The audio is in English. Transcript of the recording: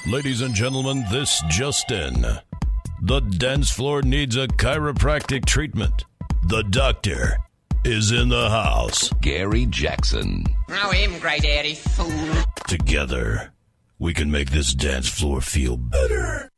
Ladies and gentlemen, this just in. The dance floor needs a chiropractic treatment. The doctor is in the house. Gary Jackson. Oh, him, great daddy fool. Together, we can make this dance floor feel better.